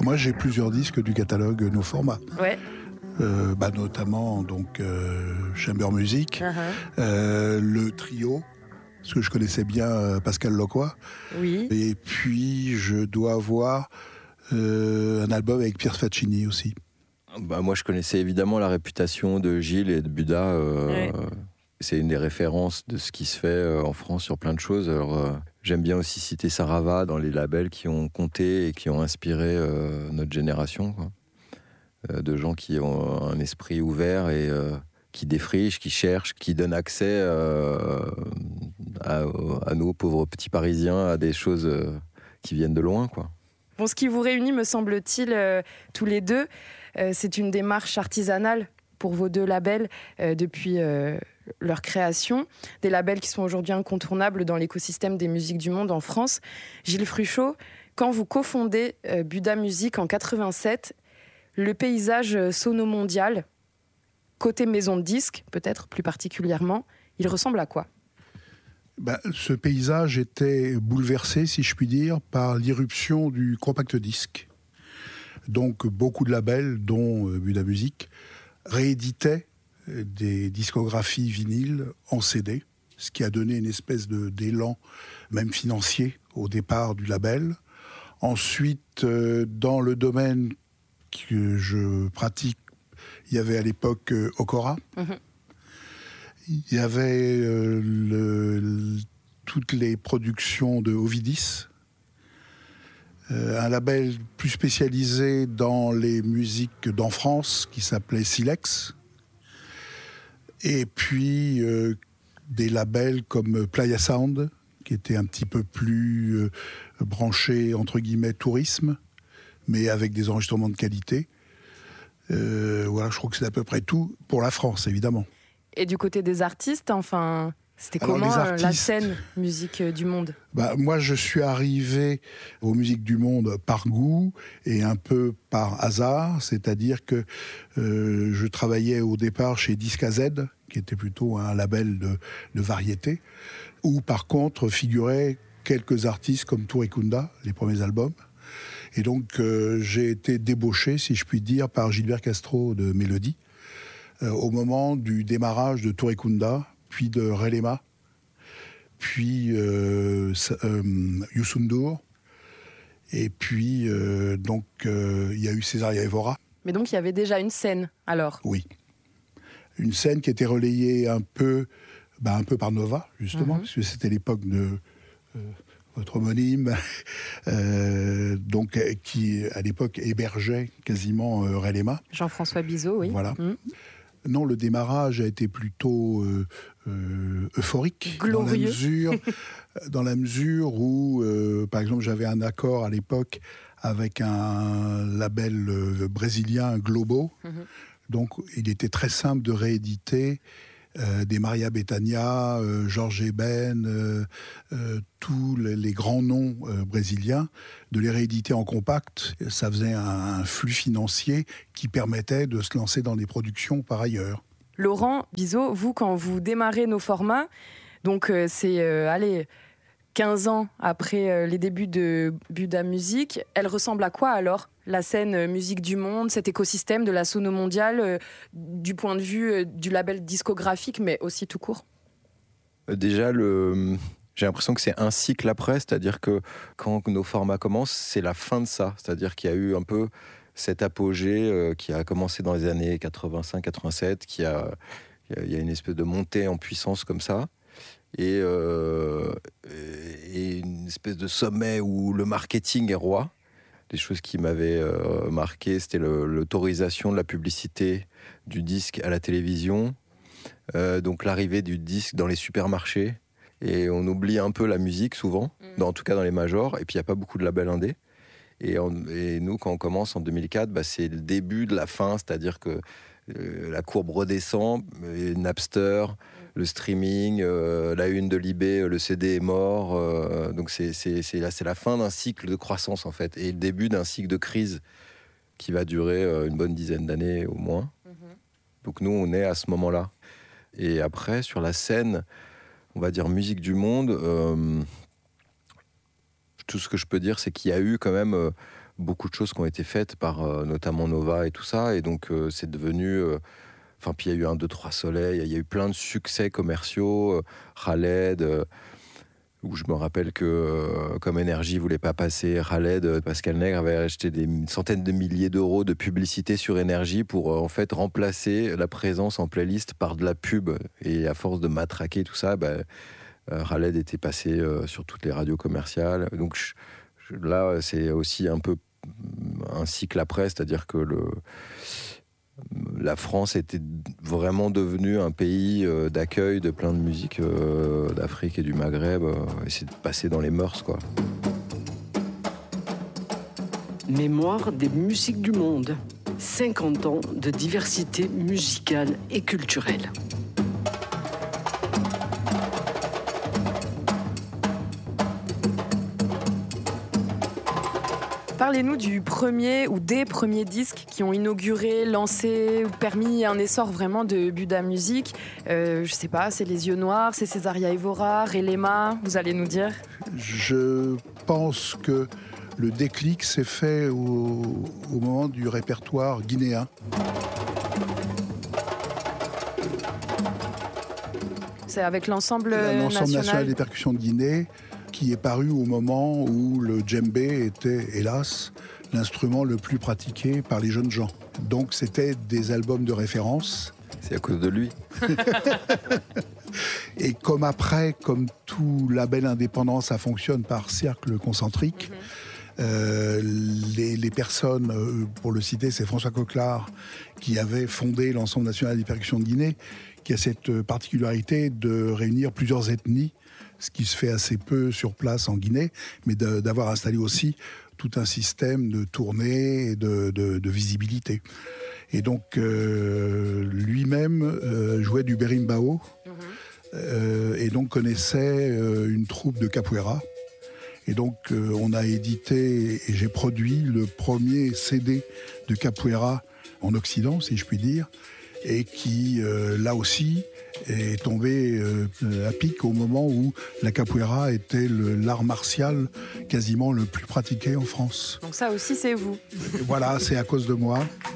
Moi, j'ai plusieurs disques du catalogue No Format. Ouais. Notamment donc Chamber Music, Uh-huh. le trio, parce que je connaissais bien Pascal Locroix. Oui. Et puis je dois avoir un album avec Pierre Faccini aussi. Moi, je connaissais évidemment la réputation de Gilles et de Buda. Ouais. C'est une des références de ce qui se fait en France sur plein de choses. Alors, j'aime bien aussi citer Sarava dans les labels qui ont compté et qui ont inspiré notre génération, quoi. De gens qui ont un esprit ouvert et qui défrichent, qui cherchent, qui donnent accès à nous, pauvres petits Parisiens, à des choses qui viennent de loin, quoi. Bon, ce qui vous réunit, me semble-t-il, tous les deux, c'est une démarche artisanale pour vos deux labels depuis leur création. Des labels qui sont aujourd'hui incontournables dans l'écosystème des musiques du monde en France. Gilles Fruchot, quand vous cofondez Buda Music en 87, le paysage sono-mondial, côté maison de disques, peut-être plus particulièrement, il ressemble à quoi ? Ce paysage était bouleversé, si je puis dire, par l'irruption du compact disque. Donc beaucoup de labels, dont Buda Music, rééditaient des discographies vinyles en CD, ce qui a donné une espèce d'élan, même financier, au départ du label. Ensuite, dans le domaine que je pratique, il y avait à l'époque Okora. Mm-hmm. Il y avait toutes les productions de Ovidis, un label plus spécialisé dans les musiques d'Enfrance qui s'appelait Silex, et puis des labels comme Playa Sound, qui était un petit peu plus branché, entre guillemets, tourisme, mais avec des enregistrements de qualité. Voilà, je crois que c'est à peu près tout pour la France, évidemment. Et du côté des artistes, enfin, c'était comment la scène musique du monde ? Moi, je suis arrivé aux musiques du monde par goût et un peu par hasard, c'est-à-dire que je travaillais au départ chez Disque AZ, qui était plutôt un label de variété, où par contre figuraient quelques artistes comme Touré Kunda, les premiers albums. Et donc j'ai été débauché, si je puis dire, par Gilbert Castro de Mélodie, au moment du démarrage de Touré Kunda, puis de Relema, puis Youssou N'Dour, et puis il y a eu Césaria Evora. Mais donc il y avait déjà une scène, alors ? Oui. Une scène qui était relayée un peu par Nova, justement, parce que c'était l'époque de votre homonyme, qui à l'époque hébergeait quasiment Relema. Jean-François Bizot, oui. Voilà. Non, le démarrage a été plutôt euphorique. Glorieux. Dans la mesure où, par exemple, j'avais un accord à l'époque avec un label brésilien, Globo. Mm-hmm. Donc, il était très simple de rééditer des Maria Bethânia, Georges Eben, tous les grands noms brésiliens, de les rééditer en compact. Ça faisait un flux financier qui permettait de se lancer dans des productions par ailleurs. Laurent Bizot, vous, quand vous démarrez nos formats, donc c'est 15 ans après les débuts de Buda Music, elle ressemble à quoi alors ? La scène musique du monde, cet écosystème de la sono mondiale, du point de vue du label discographique, mais aussi tout court ? Déjà, j'ai l'impression que c'est un cycle après, c'est-à-dire que quand nos formats commencent, c'est la fin de ça. C'est-à-dire qu'il y a eu un peu cet apogée qui a commencé dans les années 85-87, il y a une espèce de montée en puissance comme ça. Et une espèce de sommet où le marketing est roi. Des choses qui m'avaient marqué, c'était l'autorisation de la publicité du disque à la télévision, donc l'arrivée du disque dans les supermarchés, et on oublie un peu la musique souvent, en tout cas dans les majors, et puis il n'y a pas beaucoup de labels indés. Et nous, quand on commence en 2004, c'est le début de la fin, c'est-à-dire que la courbe redescend, Napster, le streaming, la une de Libé, le CD est mort, donc c'est la fin d'un cycle de croissance en fait, et le début d'un cycle de crise qui va durer une bonne dizaine d'années au moins. Donc nous, on est à ce moment-là. Et après, sur la scène, on va dire musique du monde, tout ce que je peux dire, c'est qu'il y a eu quand même beaucoup de choses qui ont été faites par notamment Nova et tout ça. Et donc, c'est devenu... Enfin, puis il y a eu 1, 2, 3 Soleil, il y a eu plein de succès commerciaux, Khaled, où je me rappelle que comme Énergie voulait pas passer Khaled, Pascal Nègre avait acheté des centaines de milliers d'euros de publicité sur Énergie pour en fait remplacer la présence en playlist par de la pub. Et à force de matraquer tout ça, Khaled était passé sur toutes les radios commerciales. Donc là, c'est aussi un peu un cycle après, c'est-à-dire que la France était vraiment devenue un pays d'accueil de plein de musiques d'Afrique et du Maghreb, et c'est passé dans les mœurs, quoi. Mémoire des musiques du monde. 50 ans de diversité musicale et culturelle. Parlez-nous du premier ou des premiers disques qui ont inauguré, lancé, permis un essor vraiment de Buda Music. Je sais pas, c'est Les Yeux Noirs, c'est Césaria Evora, Relema, vous allez nous dire? Je pense que le déclic s'est fait au moment du répertoire guinéen. C'est avec l'ensemble national des percussions de Guinée, qui est paru au moment où le djembé était, hélas, l'instrument le plus pratiqué par les jeunes gens. Donc c'était des albums de référence. C'est à cause de lui. Et comme après, comme tout label indépendant, ça fonctionne par cercle concentrique. Les personnes, pour le citer, c'est François Coquelard qui avait fondé l'Ensemble national des percussions de Guinée, qui a cette particularité de réunir plusieurs ethnies, ce qui se fait assez peu sur place en Guinée, mais d'avoir installé aussi tout un système de tournée et de visibilité. Et donc, lui-même jouait du berimbau, et donc connaissait une troupe de capoeira. Et donc, on a édité, et j'ai produit le premier CD de capoeira en Occident, si je puis dire, et qui, là aussi, est tombé à pic au moment où la capoeira était l'art martial quasiment le plus pratiqué en France. Donc ça aussi, c'est vous. Voilà, c'est à cause de moi.